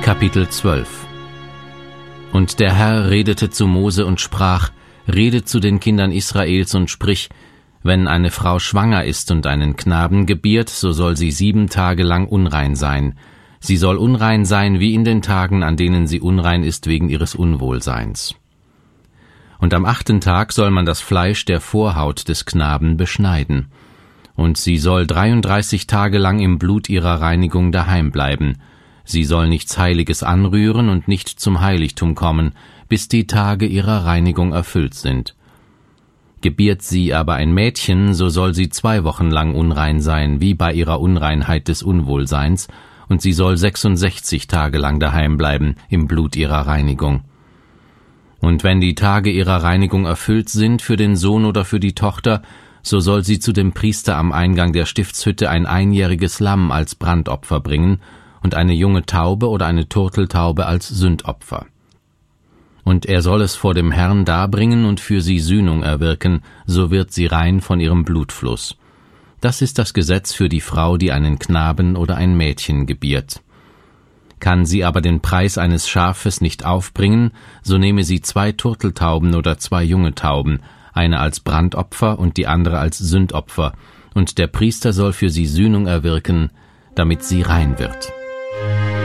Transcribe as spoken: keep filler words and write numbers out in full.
Kapitel zwölf. Und der Herr redete zu Mose und sprach: Rede zu den Kindern Israels und sprich: Wenn eine Frau schwanger ist und einen Knaben gebiert, so soll sie sieben Tage lang unrein sein. Sie soll unrein sein wie in den Tagen, an denen sie unrein ist wegen ihres Unwohlseins. Und am achten Tag soll man das Fleisch der Vorhaut des Knaben beschneiden. Und sie soll dreiunddreißig Tage lang im Blut ihrer Reinigung daheim bleiben. Sie soll nichts Heiliges anrühren und nicht zum Heiligtum kommen, bis die Tage ihrer Reinigung erfüllt sind. Gebiert sie aber ein Mädchen, so soll sie zwei Wochen lang unrein sein, wie bei ihrer Unreinheit des Unwohlseins, und sie soll sechsundsechzig Tage lang daheim bleiben, im Blut ihrer Reinigung. Und wenn die Tage ihrer Reinigung erfüllt sind für den Sohn oder für die Tochter, so soll sie zu dem Priester am Eingang der Stiftshütte ein einjähriges Lamm als Brandopfer bringen und eine junge Taube oder eine Turteltaube als Sündopfer. Und er soll es vor dem Herrn darbringen und für sie Sühnung erwirken, so wird sie rein von ihrem Blutfluss. Das ist das Gesetz für die Frau, die einen Knaben oder ein Mädchen gebiert. Kann sie aber den Preis eines Schafes nicht aufbringen, so nehme sie zwei Turteltauben oder zwei junge Tauben, eine als Brandopfer und die andere als Sündopfer, und der Priester soll für sie Sühnung erwirken, damit sie rein wird.